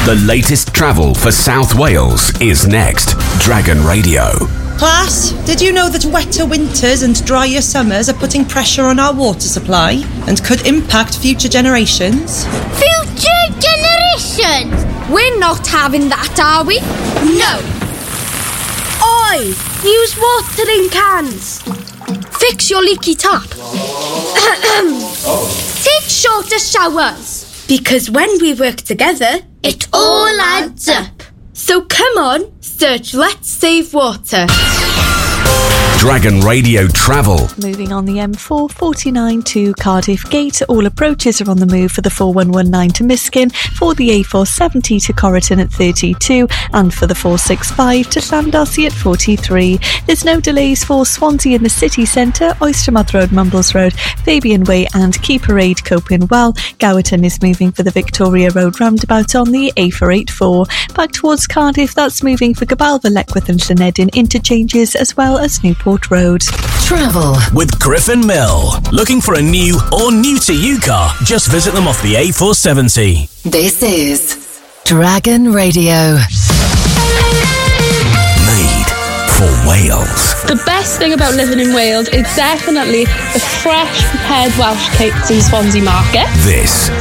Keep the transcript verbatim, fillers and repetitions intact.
The latest travel for South Wales is next. Dragon Radio. Class, did you know that wetter winters and drier summers are putting pressure on our water supply and could impact future generations? Future generations? We're not having that, are we? No. Oi! Use watering cans. Fix your leaky tap. Take shorter showers. Because when we work together, it all adds up. So come on, search Let's Save Water. Dragon Radio Travel. Moving on the M four forty-nine to Cardiff Gate. All approaches are on the move for the four one one nine to Miskin, for the A four seventy to Corriton at thirty-two, and for the four sixty-five to Llandarcy at forty-three. There's no delays for Swansea in the city centre, Oystermouth Road, Mumbles Road, Fabian Way and Key Parade, Coping Well. Gowerton is moving for the Victoria Road roundabout on the A four eighty-four. Back towards Cardiff, that's moving for Gabalva, Leckwith and Llanedin interchanges, as well as Newport Road. Travel with Griffin Mill. Looking for a new or new to you car? Just visit them off the A four seventy. This is Dragon Radio. Made for Wales. The best thing about living in Wales is definitely the fresh prepared Welsh cakes in Swansea Market. This